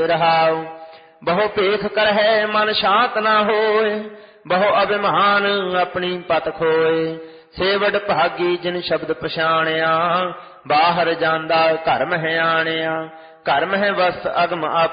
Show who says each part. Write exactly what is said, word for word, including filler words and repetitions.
Speaker 1: रहाओ। बहु पेख करहै मन शांत न होए, बहु अभिमान अपनी पत खोए। सेवड भागी जिन शब्द पछाणिया, बाहर जांदा घर मह आणिया। घर मह वस अगम